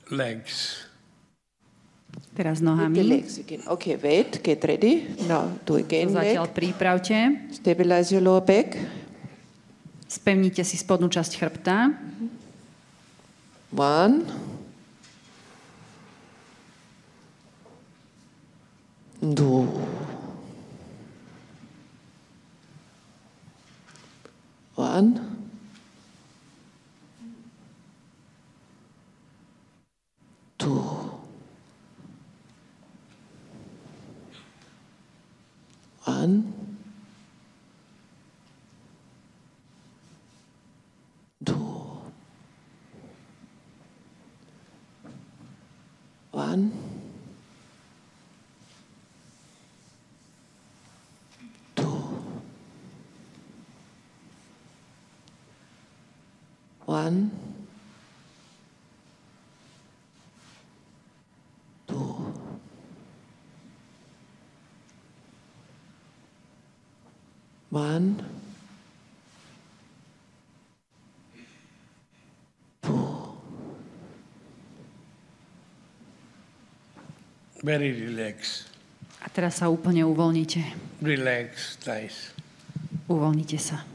legs. Teraz With the nohami. legs again. Okay, wait, get ready. Now do again Zatiaľ leg. prípravte. Stabilize your lower back. Spevnite si spodnú časť chrbta. 1, 2, 1, 2, 1, 2, 1, 2, 1, 2, 1, 2. Very relaxed. A teraz sa úplne uvoľnite. Relax, nice. Uvoľnite sa.